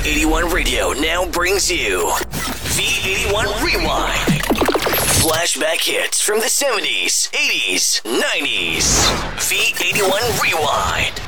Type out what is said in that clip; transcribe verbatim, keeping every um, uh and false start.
eighty-one Radio now brings you V eighty-one Rewind. Flashback hits from the seventies, eighties, nineties. V eighty-one Rewind.